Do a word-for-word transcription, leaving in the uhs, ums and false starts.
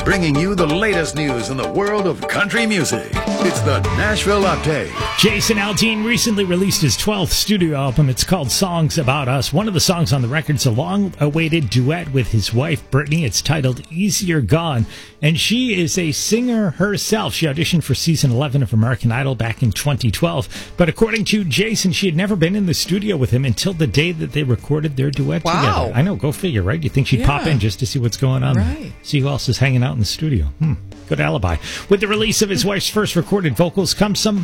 bringing you the latest news in the world of country music. It's the Nashville Update. Jason Aldean recently released his twelfth studio album. It's called Songs About Us. One of the songs on the record's a long-awaited duet with his wife, Brittany. It's titled Easier Gone, and she is a singer herself. She auditioned for season eleven of American Idol back in twenty twelve, but according to Jason, she had never been in the studio with him until the day that they recorded their duet wow. together. I know, go figure, right? You think she'd yeah. pop in just to see what's going on, right. see who else is hanging out in the studio. Hmm. Good alibi. With the release of his wife's first recorded vocals comes some